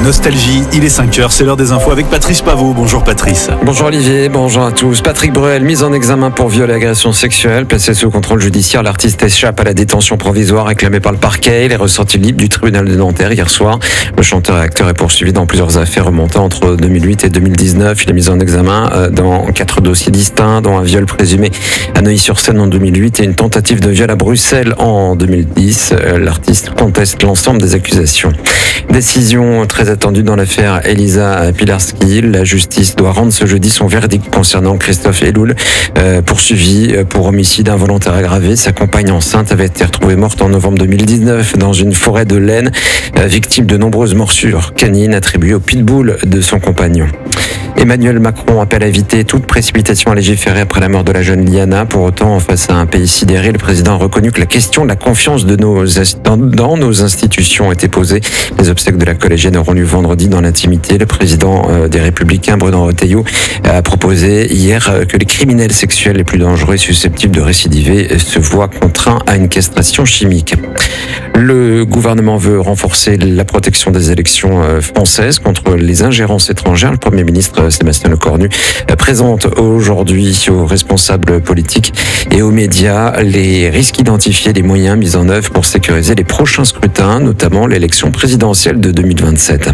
Nostalgie, il est 5h, c'est l'heure des infos avec Patrice Pavot. Bonjour Patrice. Bonjour Olivier, bonjour à tous. Patrick Bruel, mis en examen pour viol et agression sexuelle. Placé sous contrôle judiciaire, l'artiste échappe à la détention provisoire réclamée par le parquet. Il est ressorti libre du tribunal de Nanterre hier soir. Le chanteur et acteur est poursuivi dans plusieurs affaires remontant entre 2008 et 2019. Il est mis en examen dans 4 dossiers distincts, dont un viol présumé à Neuilly-sur-Seine en 2008 et une tentative de viol à Bruxelles en 2010. L'artiste conteste l'ensemble des accusations. Décision très attendue dans l'affaire Elisa Pilarski. La justice doit rendre ce jeudi son verdict concernant Christophe Eloul, poursuivi pour homicide involontaire aggravé. Sa compagne enceinte avait été retrouvée morte en novembre 2019 dans une forêt de laine, victime de nombreuses morsures canines attribuées au pitbull de son compagnon. Emmanuel Macron appelle à éviter toute précipitation à légiférer après la mort de la jeune Liana. Pour autant, face à un pays sidéré, le président a reconnu que la question de la confiance dans nos institutions était posée. Les obsèques de la collégienne auront lieu vendredi dans l'intimité. Le président des Républicains, Bruno Retailleau, a proposé hier que les criminels sexuels les plus dangereux et susceptibles de récidiver se voient contraints à une castration chimique. Le gouvernement veut renforcer la protection des élections françaises contre les ingérences étrangères. Le Premier ministre Sébastien Lecornu présente aujourd'hui aux responsables politiques et aux médias les risques identifiés, les moyens mis en œuvre pour sécuriser les prochains scrutins, notamment l'élection présidentielle de 2027.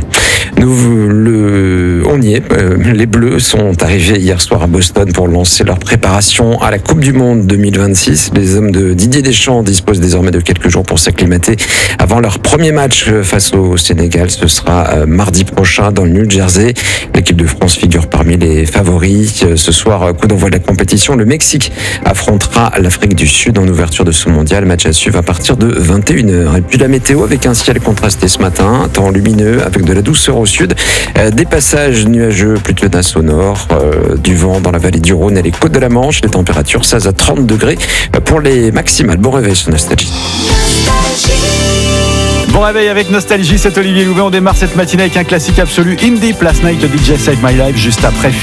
On y est. Les Bleus sont arrivés hier soir à Boston pour lancer leur préparation à la Coupe du Monde 2026. Les hommes de Didier Deschamps disposent désormais de quelques jours pour s'acclimater avant leur premier match face au Sénégal. Ce sera mardi prochain dans le New Jersey. L'équipe de France figure parmi les favoris. Ce soir, coup d'envoi de la compétition, le Mexique affrontera l'Afrique du Sud en ouverture de ce mondial. Match à suivre à partir de 21h. Et puis la météo avec un ciel contrasté ce matin, temps lumineux avec de la douceur au sud, des passages nuageux plus tenaces au nord, du vent dans la vallée du Rhône et les côtes de la Manche. Les températures 16 à 30 degrés pour les maximales. Bon réveil sur Nostalgie. Bon réveil avec Nostalgie, c'est Olivier Louvet. On démarre cette matinée avec un classique absolu, Indie Last Night de DJ Save My Life, juste après